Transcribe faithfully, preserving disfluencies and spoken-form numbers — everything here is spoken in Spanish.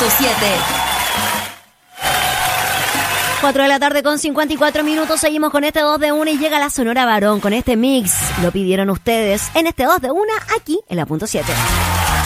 punto siete. cuatro de la tarde con cincuenta y cuatro minutos. Seguimos con este dos de una y llega la Sonora Varón con este mix. Lo pidieron ustedes en este dos de una aquí en la punto siete.